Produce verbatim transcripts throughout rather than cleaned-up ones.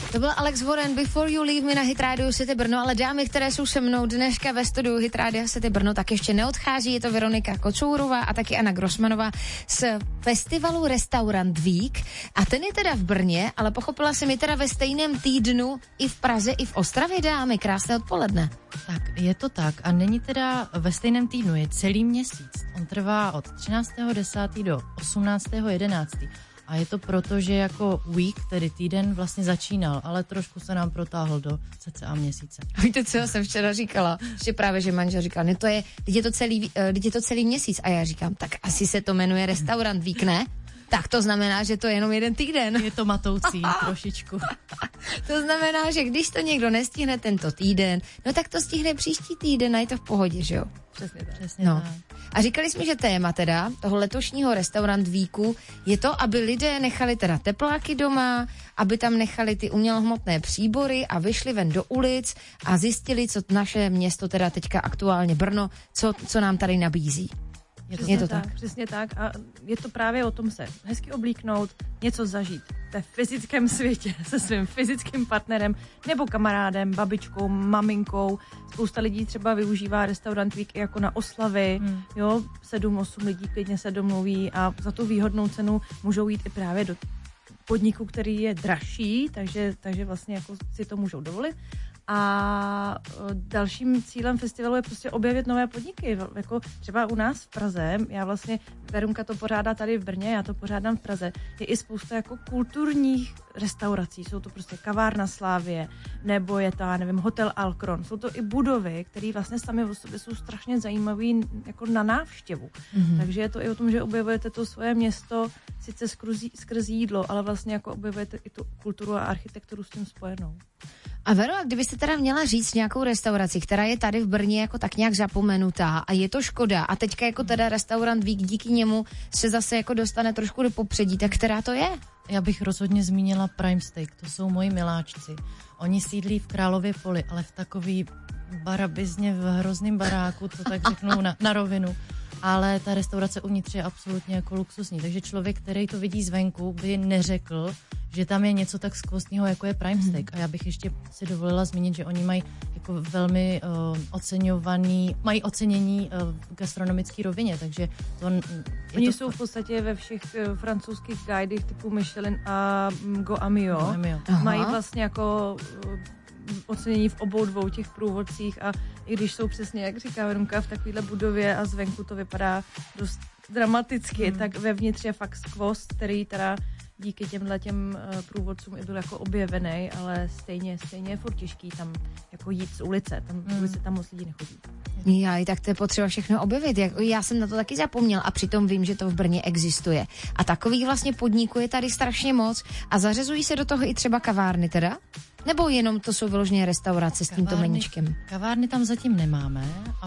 To byl Alex Warren, Before You Leave Me na Hit Radio City Brno, ale dámy, které jsou se mnou dneska ve studiu Hit Radio City Brno, tak ještě neodchází, je to Veronika Kocourová a taky Anna Grossmanová z festivalu Restaurant Week a ten je teda v Brně, ale pochopila jsem, je teda ve stejném týdnu i v Praze, i v Ostravě, dámy, krásné odpoledne. Tak, je to tak a není teda ve stejném týdnu, je celý měsíc, on trvá od třináctého desátého do osmnáctého jedenáctého A je to proto, že jako week, tedy týden, vlastně začínal, ale trošku se nám protáhl do cca měsíce. Víte, co já jsem včera říkala? Že právě, že manžel říkal, ne, to je, teď je to celý, teď je to celý měsíc. A já říkám, tak asi se to jmenuje Restaurant Week, ne? Tak to znamená, že to je jenom jeden týden. Je to matoucí trošičku. To znamená, že když to někdo nestihne tento týden, no tak to stihne příští týden a je to v pohodě, že jo? Přesně tak. Přesně no. tak. A říkali jsme, že téma teda toho letošního Restaurant Weeku je to, aby lidé nechali teda tepláky doma, aby tam nechali ty umělohmotné příbory a vyšli ven do ulic a zjistili, co naše město teda teďka aktuálně Brno, co, co nám tady nabízí. Je to, je to tak, tak? Přesně tak. A je to právě o tom se hezky oblíknout, něco zažít ve fyzickém světě se svým fyzickým partnerem nebo kamarádem, babičkou, maminkou. Spousta lidí třeba využívá Restaurant Week jako na oslavy, hmm. jo, sedm, osm lidí klidně se domluví a za tu výhodnou cenu můžou jít i právě do podniku, který je dražší, takže, takže vlastně jako si to můžou dovolit. A dalším cílem festivalu je prostě objevit nové podniky. Jako třeba u nás v Praze, já vlastně, Verunka to pořádá tady v Brně, já to pořádám v Praze, je i spousta jako kulturních restaurací. Jsou to prostě kavárna Slávie, nebo je to, nevím, hotel Alkron. Jsou to i budovy, které vlastně sami o sobě jsou strašně zajímavý jako na návštěvu. Mm-hmm. Takže je to i o tom, že objevujete to svoje město sice skrz, skrz jídlo, ale vlastně jako objevujete i tu kulturu a architekturu s tím spojenou. A Vero, a kdybyste teda měla říct nějakou restauraci, která je tady v Brně jako tak nějak zapomenutá a je to škoda a teďka jako teda Restaurant Week díky němu se zase jako dostane trošku do popředí, tak která to je? Já bych rozhodně zmínila Prime Steak, to jsou moji miláčci. Oni sídlí v Králově Poli, ale v takový barabizně v hrozným baráku, to tak řeknu na, na rovinu. Ale ta restaurace uvnitř je absolutně jako luxusní, takže člověk, který to vidí zvenku, by neřekl, že tam je něco tak skvostného, jako je Prime Steak. A já bych ještě si dovolila zmínit, že oni mají jako velmi uh, oceňovaný, mají ocenění uh, v gastronomické rovině, takže to... Oni to... jsou v podstatě ve všech uh, francouzských guidech typu Michelin a um, Go Amio. Go Amio. Mají vlastně jako... Uh, ocenění v obou dvou těch průvodcích a i když jsou přesně, jak říká Verunka, v takovéhle budově a zvenku to vypadá dost dramaticky, hmm. tak vevnitř je fakt skvost, který teda díky těmhle těm průvodcům i byl jako objevený, ale stejně, stejně je furt těžký tam jako jít z ulice, tam z ulice tam moc lidí nechodí. Já, i tak to je potřeba všechno objevit. Já jsem na to taky zapomněl a přitom vím, že to v Brně existuje. A takových vlastně podniků je tady strašně moc a zařazují se do toho i třeba kavárny teda? Nebo jenom to jsou vyloženě restaurace s tímto meníčkem? Kavárny tam zatím nemáme,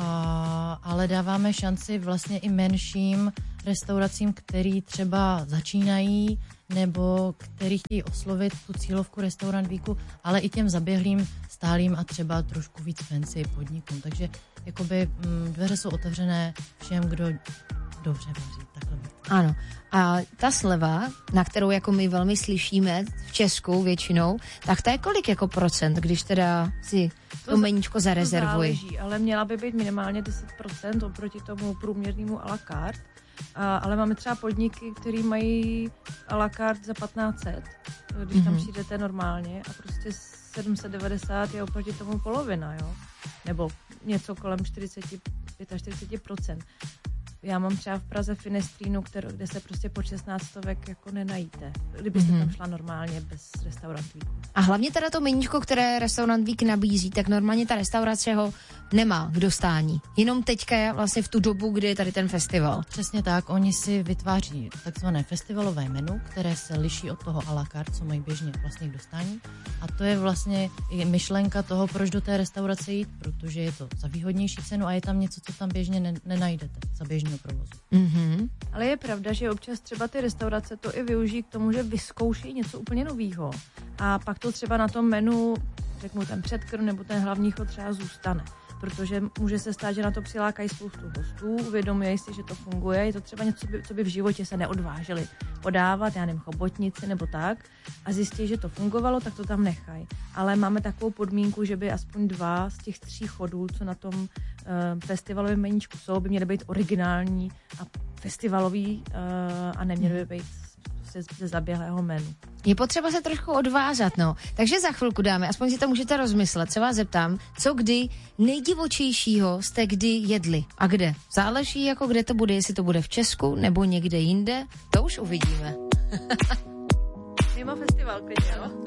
a, ale dáváme šanci vlastně i menším restauracím, který třeba začínají nebo který chtějí oslovit tu cílovku Restaurant Weeku, ale i těm zaběhlým, stálým a třeba trošku víc fancy podnikům. Takže jakoby m, dveře jsou otevřené všem, kdo dobře vaří. Takhle bych. Ano. A ta sleva, na kterou jako my velmi slyšíme v Česku většinou, tak to je kolik jako procent, když teda si to, to meníčko zarezervuji? To záleží, ale měla by být minimálně deset procent oproti tomu průměrnému à la carte. A, ale máme třeba podniky, které mají à la carte za patnáct set, když mm-hmm. tam přijdete normálně a prostě sedm set devadesát je oproti tomu polovina, jo? Nebo něco kolem čtyřicet, čtyřicet pět procent. Já mám třeba v Praze Finestrínu, kterou, kde se prostě po šestnáct stovek jako nenajíte, kdybyste mm-hmm. tam šla normálně bez Restaurant Weeku. A hlavně teda to meníčko, které Restaurant Week nabízí, tak normálně ta restaurace ho nemá k dostání. Jenom teďka je vlastně v tu dobu, kdy je tady ten festival. Přesně tak, oni si vytváří takzvané festivalové menu, které se liší od toho à la carte, co mají běžně vlastně k dostání. A to je vlastně i myšlenka toho, proč do té restaurace jít, protože je to za výhodnější cenu a je tam něco, co tam běžně ne- nenajdete za běžného provozu. Mm-hmm. Ale je pravda, že občas třeba ty restaurace to i využijí k tomu, že vyzkouší něco úplně novýho. A pak to třeba na tom menu, řeknu ten předkrm nebo ten hlavní chod třeba zůstane. protože může se stát, že na to přilákají spoustu hostů, uvědomují si, že to funguje, je to třeba něco, co by, co by v životě se neodvážili podávat, já nevím, chobotnici nebo tak, a zjistí, že to fungovalo, tak to tam nechají. Ale máme takovou podmínku, že by aspoň dva z těch tří chodů, co na tom uh, festivalovém meníčku jsou, by měly být originální a festivalový uh, a neměly by být ze zaběhlého menu. Je potřeba se trošku odvázat, no. Takže za chvilku dáme, aspoň si to můžete rozmyslet, se vás zeptám, co kdy nejdivočejšího jste kdy jedli a kde. Záleží, jako kde to bude, jestli to bude v Česku nebo někde jinde, to už uvidíme. Mimo festival, klidně, jo?